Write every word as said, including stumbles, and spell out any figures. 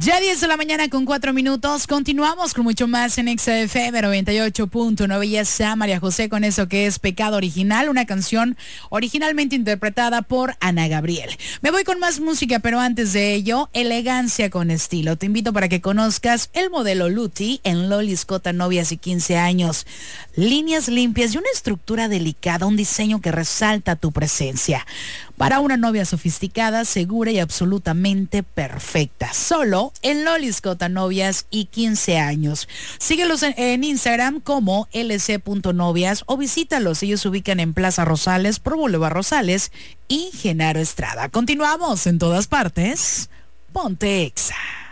Ya diez de la mañana con cuatro minutos. Continuamos con mucho más en X F M noventa y ocho punto nueve. Ya está María José con eso que es Pecado Original, una canción originalmente interpretada por Ana Gabriel. Me voy con más música, pero antes de ello, elegancia con estilo. Te invito para que conozcas el modelo Luti en Loli Scott Novias y quince años. Líneas limpias y una estructura delicada, un diseño que resalta tu presencia. Para una novia sofisticada, segura y absolutamente perfecta. Solo en Loli Scott Novias y quince años. Síguelos en, en Instagram como L C punto novias o visítalos. Ellos se ubican en Plaza Rosales, por Boulevard Rosales y Genaro Estrada. Continuamos en todas partes. Ponte Exa.